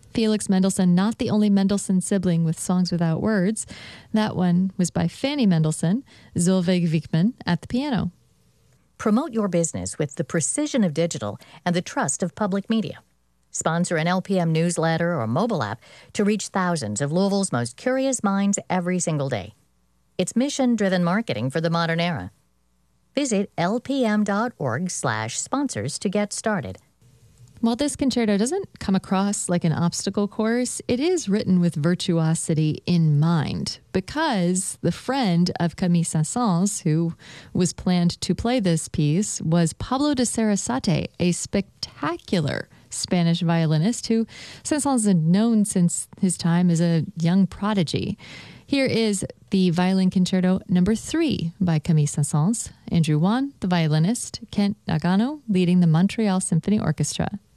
Felix Mendelssohn, not the only Mendelssohn sibling with songs without words. That one was by Fanny Mendelssohn, Solveig Wichmann at the piano. Promote your business with the precision of digital and the trust of public media. Sponsor an LPM newsletter or mobile app to reach thousands of Louisville's most curious minds every single day. It's mission-driven marketing for the modern era. Visit lpm.org/sponsors to get started. While this concerto doesn't come across like an obstacle course, it is written with virtuosity in mind, because the friend of Camille Saint-Saëns, who was planned to play this piece, was Pablo de Sarasate, a spectacular Spanish violinist who Saint-Saëns had known since his time as a young prodigy. Here is the Violin Concerto No. 3 by Camille Saint-Saëns. Andrew Wan, the violinist, Kent Nagano leading the Montreal Symphony Orchestra.